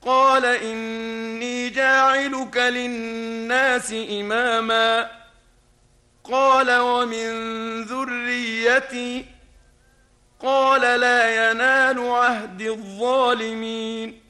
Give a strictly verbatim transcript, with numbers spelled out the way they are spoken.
قال إني جاعلك للناس إماما قال ومن ذريتي قال لا ينال عهد الظالمين